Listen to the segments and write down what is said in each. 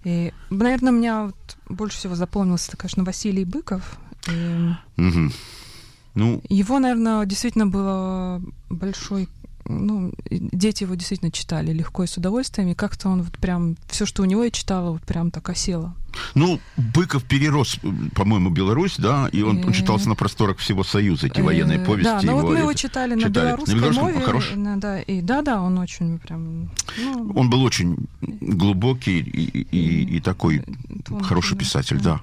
И, наверное, меня вот больше всего запомнился, это, конечно, Василий Быков. И его, наверное, действительно было большой... дети его действительно читали легко и с удовольствием, и как-то он вот прям... Все, что у него я читала, вот прям так осело. Быков перерос, по-моему, Беларусь, да, и он читался на просторах всего Союза, эти военные повести. Да, мы его читали на белорусской мове. Хорош? Да, он очень прям... Он был очень глубокий и такой хороший писатель, да.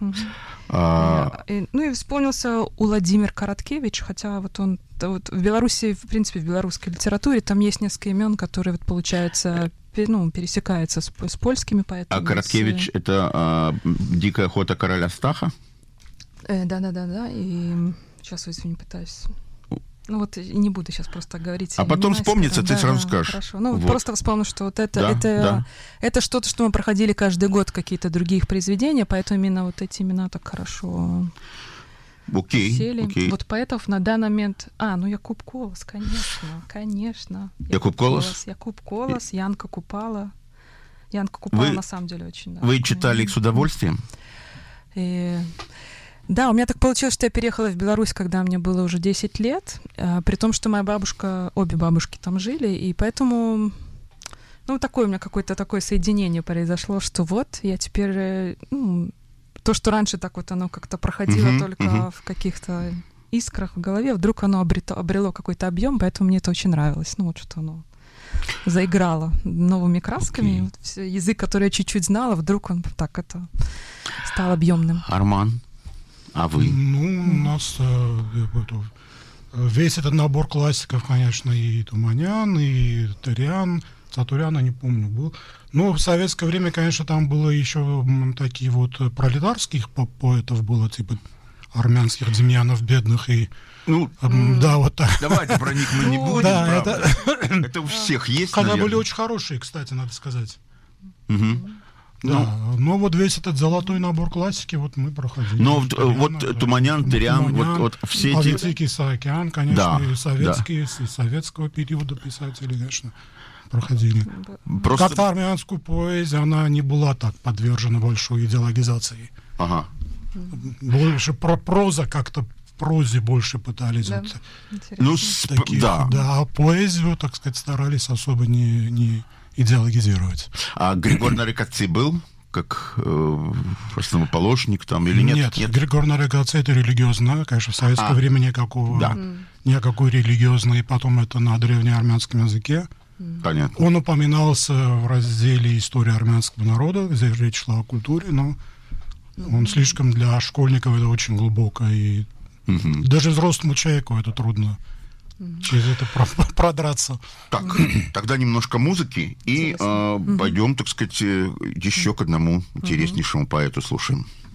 И вспомнился Владимир Короткевич, хотя вот он в Беларуси, в принципе, в белорусской литературе там есть несколько имен, которые, вот, получается, пересекаются с польскими поэтами. А Короткевич — это «Дикая охота короля Стаха»? Да. И сейчас, извини, пытаюсь... не буду сейчас просто говорить. А потом вспомнится, ты сразу скажешь. Хорошо. Просто вспомню, что вот это что-то, что мы проходили каждый год, какие-то другие их произведения, поэтому именно вот эти имена так хорошо сели. Окей. Вот поэтов на данный момент... Якуб Колос, конечно. Якуб Колос? Якуб Колос, Янка Купала. Янка Купала, на самом деле, очень... Да. Вы читали их с удовольствием? Да, у меня так получилось, что я переехала в Беларусь, когда мне было уже 10 лет, при том, что моя бабушка, обе бабушки там жили, и поэтому, такое у меня какое-то такое соединение произошло, что вот, я теперь, то, что раньше так вот оно как-то проходило только в каких-то искрах в голове, вдруг оно обрело какой-то объем, поэтому мне это очень нравилось, что оно заиграло новыми красками, язык, который я чуть-чуть знала, вдруг он так это стал объемным. Арман? А вы? У нас весь этот набор классиков, конечно, и Туманян, и Тарян, Цатуряна, не помню, был. Но в советское время, конечно, там было еще такие вот пролетарских поэтов было, типа армянских Демьянов бедных и... да, вот так. Давайте про них мы не будем, да, правда. Это у всех есть, Когда наверное. были очень хорошие, кстати, надо сказать. Угу. Да, но вот весь этот золотой набор классики вот мы проходили. Но вот Туманян, Тырян, вот все эти... Аветик Исаакян, конечно, и советские, из советского периода писатели, конечно, проходили. Как-то армянскую поэзию, она не была так подвержена большой идеологизации. Ага. Больше проза как-то, в прозе больше пытались. Да. А поэзию, так сказать, старались особо не идеологизировать. А Григор Нарекаци был как основоположник там или нет? Нет, Григор Нарекаци — это религиозно, конечно, в советское время никакой религиозной, потом это на древнеармянском языке. Понятно. Он упоминался в разделе «История армянского народа», где речь шла о культуре, но он слишком для школьников это очень глубоко, и даже взрослому человеку это трудно через это продраться. Так, тогда немножко музыки, и пойдем, так сказать, еще к одному интереснейшему поэту слушаем.